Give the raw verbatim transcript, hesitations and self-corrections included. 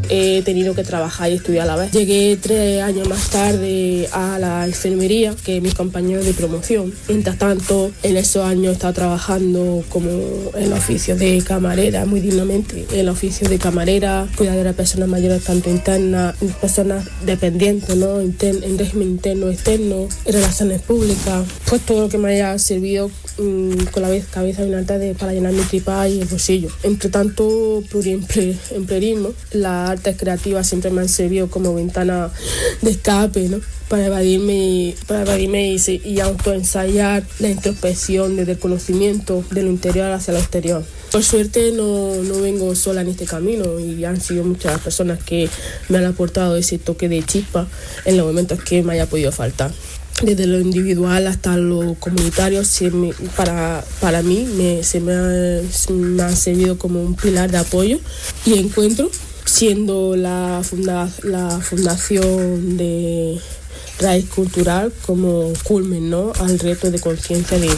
he tenido que trabajar y estudiar a la vez. Llegué tres años más tarde a la enfermería que mis compañeros de promoción. Mientras tanto, en esos años he estado trabajando como en oficios de camarera, muy dignamente, en oficios de camarera, cuidadora de personas mayores, tanto internas, personas dependientes, ¿no? Inter- en régimen interno, externo, en relaciones públicas, pues todo lo que me haya servido mmm, con la cabeza bien alta de, para llenar mi tripa y el bolsillo. Entre tanto pluriemplerismo, las artes creativas siempre me han servido como ventana de escape, ¿no? Para evadirme, para evadirme y, y autoensayar la introspección desde el conocimiento de lo interior hacia lo exterior. Por suerte no, no vengo sola en este camino y han sido muchas las personas que me han aportado ese toque de chispa en los momentos que me haya podido faltar. Desde lo individual hasta lo comunitario, se me, para, para mí me, se me ha, me ha servido como un pilar de apoyo y encuentro, siendo la, funda, la fundación de Raíz Cultural como culmen, ¿no?, al reto de conciencia de